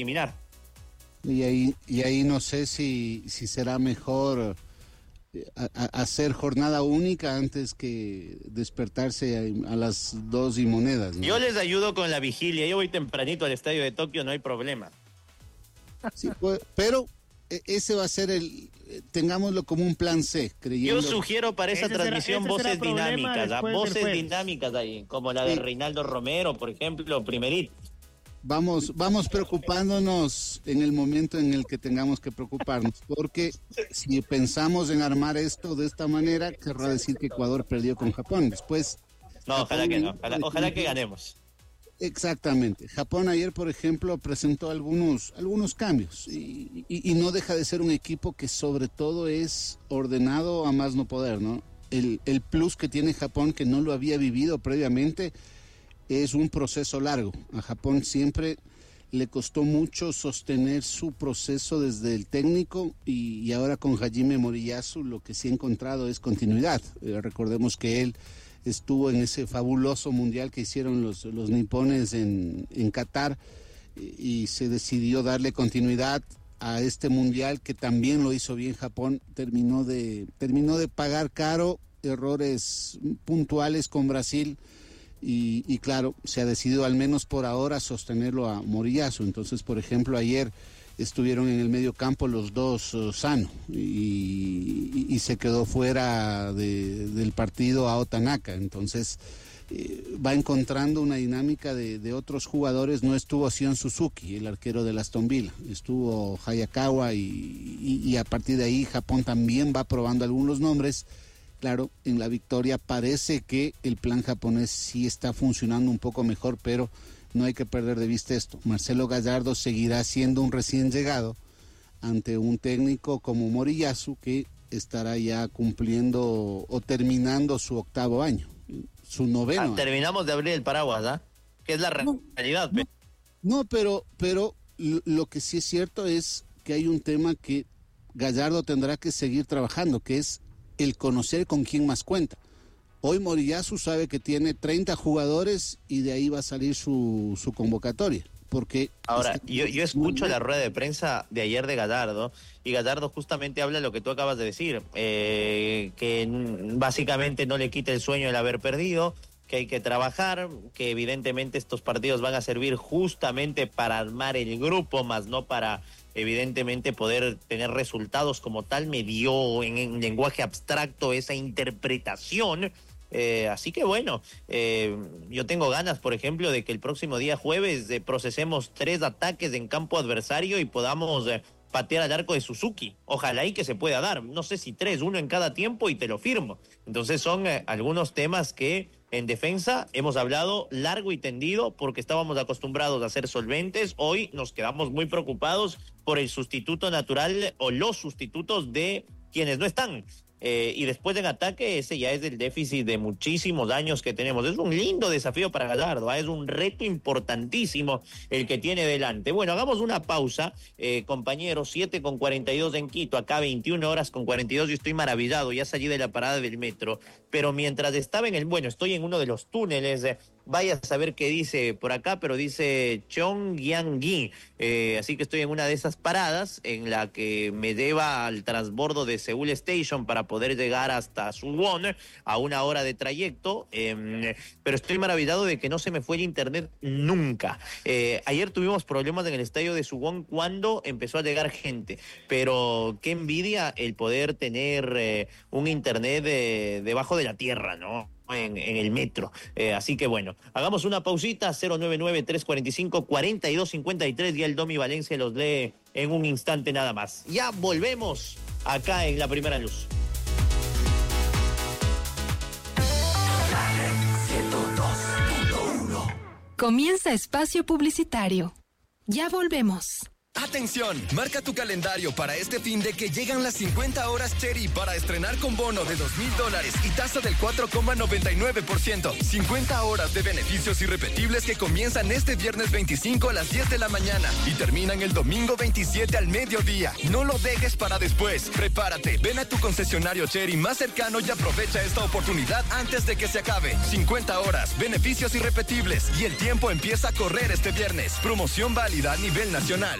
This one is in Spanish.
eliminar. Y ahí no sé si será mejor hacer jornada única antes que despertarse a las 2:00, ¿no? Yo les ayudo con la vigilia, yo voy tempranito al estadio de Tokio, no hay problema. Sí, pero ese va a ser tengámoslo como un plan C, creyendo. Yo sugiero para esa transmisión voces dinámicas, voces dinámicas ahí, como la de Reinaldo Romero, por ejemplo, primerito. Vamos preocupándonos en el momento en el que tengamos que preocuparnos, porque si pensamos en armar esto de esta manera, querrá decir que Ecuador perdió con Japón. Después, no, ojalá que no, ojalá que ganemos. Exactamente. Japón ayer, por ejemplo, presentó algunos cambios y no deja de ser un equipo que sobre todo es ordenado a más no poder, ¿no? El plus que tiene Japón, que no lo había vivido previamente, es un proceso largo. A Japón siempre le costó mucho sostener su proceso desde el técnico y ahora con Hajime Moriyasu lo que sí ha encontrado es continuidad. Recordemos que él estuvo en ese fabuloso mundial que hicieron los nipones en Qatar y se decidió darle continuidad a este mundial que también lo hizo bien Japón. Terminó de pagar caro errores puntuales con Brasil. Y claro, se ha decidido al menos por ahora sostenerlo a Moriyasu. Entonces, por ejemplo, ayer estuvieron en el medio campo los dos Sano y se quedó fuera del partido Ao Tanaka. Entonces, va encontrando una dinámica de otros jugadores. No estuvo Sion Suzuki, el arquero de Aston Villa, estuvo Hayakawa y a partir de ahí Japón también va probando algunos nombres. Claro, en la victoria parece que el plan japonés sí está funcionando un poco mejor, pero no hay que perder de vista esto. Marcelo Gallardo seguirá siendo un recién llegado ante un técnico como Moriyasu, que estará ya cumpliendo o terminando su 8º año, su 9º. Terminamos de abrir el paraguas, ¿ah? Que es la realidad. No, pero lo que sí es cierto es que hay un tema que Gallardo tendrá que seguir trabajando, que es el conocer con quién más cuenta. Hoy Moriyasu sabe que tiene 30 jugadores y de ahí va a salir su convocatoria. Porque ahora, yo escucho la rueda de prensa de ayer de Gallardo, y Gallardo justamente habla lo que tú acabas de decir, que básicamente no le quita el sueño el haber perdido, que hay que trabajar, que evidentemente estos partidos van a servir justamente para armar el grupo, más no para evidentemente poder tener resultados como tal. Me dio en lenguaje abstracto esa interpretación. Así que bueno, yo tengo ganas, por ejemplo, de que el próximo día jueves procesemos 3 ataques en campo adversario y podamos patear al arco de Suzuki. Ojalá y que se pueda dar. No sé si 3, 1 en cada tiempo y te lo firmo. Entonces son algunos temas que en defensa hemos hablado largo y tendido porque estábamos acostumbrados a ser solventes. Hoy nos quedamos muy preocupados por el sustituto natural o los sustitutos de quienes no están. Y después en ataque, ese ya es el déficit de muchísimos años que tenemos. Es un lindo desafío para Gallardo, es un reto importantísimo el que tiene delante. Bueno, hagamos una pausa, compañeros. 7:42 en Quito, acá 21:42. Yo estoy maravillado, ya salí de la parada del metro, pero mientras estaba estoy en uno de los túneles. Vaya a saber qué dice por acá, pero dice Chongyanggi. Así que estoy en una de esas paradas en la que me lleva al transbordo de Seúl Station para poder llegar hasta Suwon a 1 hora de trayecto. Pero estoy maravillado de que no se me fue el internet nunca. Ayer tuvimos problemas en el estadio de Suwon cuando empezó a llegar gente, pero qué envidia el poder tener un internet debajo de la tierra, ¿no? En el metro. Así que bueno, hagamos una pausita. 099-345-4253 y el Domi Valencia los lee en un instante nada más. Ya volvemos acá en La Primera Luz. Comienza espacio publicitario. Ya volvemos. Atención, marca tu calendario para este fin de que llegan las 50 horas Cherry para estrenar con bono de $2,000 y tasa del 4,99%. 50 horas de beneficios irrepetibles que comienzan este viernes 25 a las 10 de la mañana y terminan el domingo 27 al mediodía. No lo dejes para después. Prepárate, ven a tu concesionario Cherry más cercano y aprovecha esta oportunidad antes de que se acabe. 50 horas, beneficios irrepetibles y el tiempo empieza a correr este viernes. Promoción válida a nivel nacional.